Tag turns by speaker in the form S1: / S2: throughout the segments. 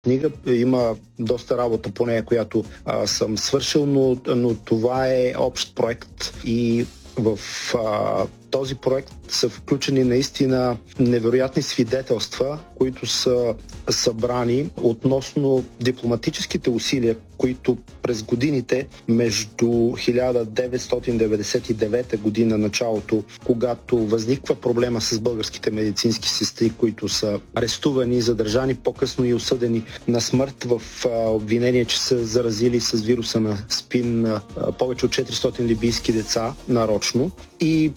S1: книга. Има доста работа по нея, която съм свършил, но това е общ проект и в този проект са включени наистина невероятни свидетелства, които са събрани относно дипломатическите усилия, които през годините между 1999 година началото, когато възниква проблема с българските медицински сестри, които са арестувани, задържани, по-късно и осъдени на смърт в обвинение, че са заразили с вируса на СПИН повече от 400 либийски деца нарочно. И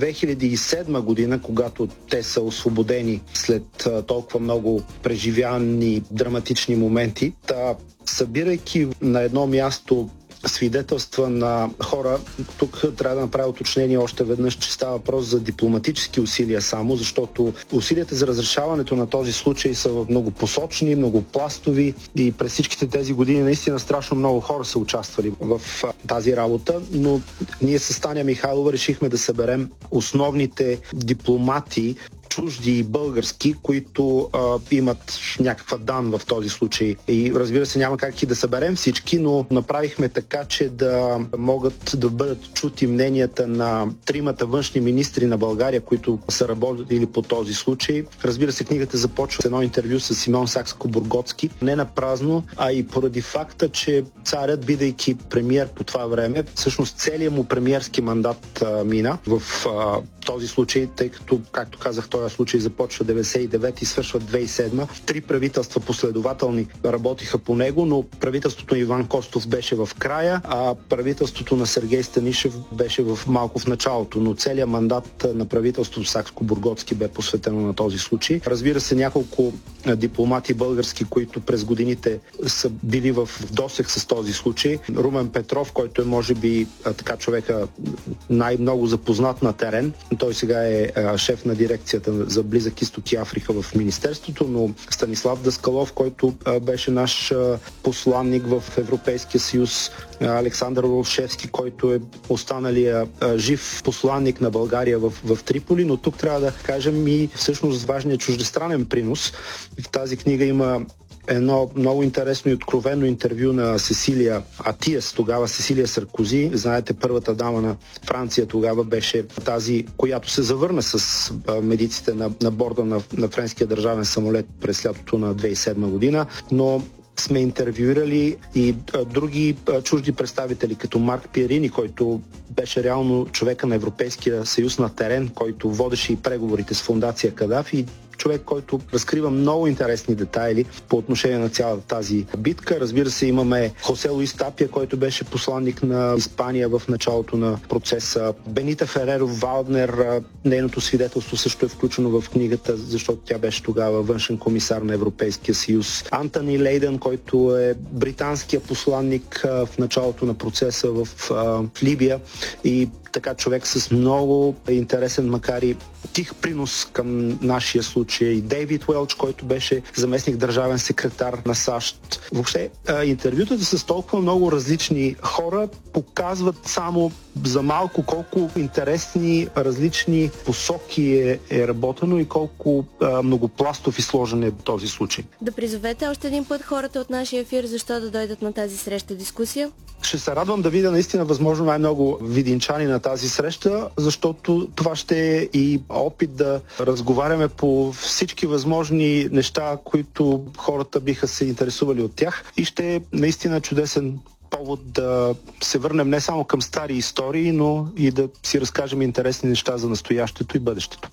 S1: 2007 година, когато те са освободени след толкова много преживяни драматични моменти, събирайки на едно място свидетелства на хора, тук трябва да направя уточнение още веднъж, че става въпрос за дипломатически усилия само, защото усилията за разрешаването на този случай са многопосочни, многопластови и през всичките тези години наистина страшно много хора са участвали в тази работа, но ние с Таня Михайлова решихме да съберем основните дипломати, чужди и български, които имат някаква дан в този случай. И разбира се, няма как и да съберем всички, но направихме така, че да могат да бъдат чути мненията на тримата външни министри на България, които са работили по този случай. Разбира се, книгата започва с едно интервю с Симеон Сакскобургготски. Не на празно, а и поради факта, че царят, бидейки премиер по това време, всъщност целият му премиерски мандат мина в този случай, тъй като, както казах, този случай започва 99 и свършва 2007. 3 правителства последователни работиха по него, но правителството на Иван Костов беше в края, а правителството на Сергей Станишев беше малко в началото, но целият мандат на правителството Сакскобургготски бе посветено на този случай. Разбира се, няколко дипломати български, които през годините са били в досег с този случай. Румен Петров, който е може би така човека най-много запознат на терен. Той сега е шеф на дирекцията за Близък изток и Африка в Министерството, но Станислав Даскалов, който беше наш посланник в Европейския съюз, Александър Волшевски, който е останалия жив посланник на България в Триполи, но тук трябва да кажем и всъщност важният чуждестранен принос. В тази книга има едно много интересно и откровено интервю на Сесилия Атиас, тогава Сесилия Саркози. Знаете, първата дама на Франция тогава беше тази, която се завърна с медиците на борда на френския държавен самолет през лятото на 2007 година, но сме интервюирали и други чужди представители, като Марк Пиерини, който беше реално човека на Европейския съюз на терен, който водеше и преговорите с фондация Кадафи. Човек, който разкрива много интересни детайли по отношение на цялата тази битка. Разбира се, имаме Хосе Луис Тапия, който беше посланник на Испания в началото на процеса. Бенита Фереро Валднер, нейното свидетелство също е включено в книгата, защото тя беше тогава външен комисар на Европейския съюз. Антони Лейдън, който е британския посланник в началото на процеса в Либия и така човек с много интересен, макар и тих принос към нашия случай. Дейвид Уелч, който беше заместник държавен секретар на САЩ. Въобще, интервютата с толкова много различни хора показват само за малко колко интересни, различни посоки е работено и колко многопластов и сложен е този случай.
S2: Да призовете още един път хората от нашия ефир, защо да дойдат на тази среща, дискусия?
S1: Ще се радвам да видя наистина възможно най-много видинчани на тази среща, защото това ще е и опит да разговаряме по всички възможни неща, които хората биха се интересували от тях и ще е наистина чудесен повод да се върнем не само към стари истории, но и да си разкажем интересни неща за настоящето и бъдещето.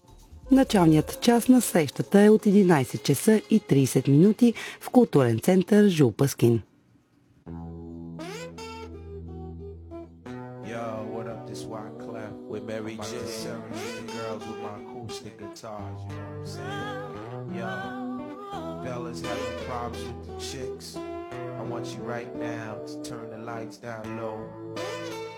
S3: Началният час на срещата е от 11 часа и 30 минути в културен център Жул Паскин.
S4: Mary J. Serenade the girls with my acoustic guitars, you know what I'm saying? Yo, Bella's having problems with the chicks. I want you right now to turn the lights down low.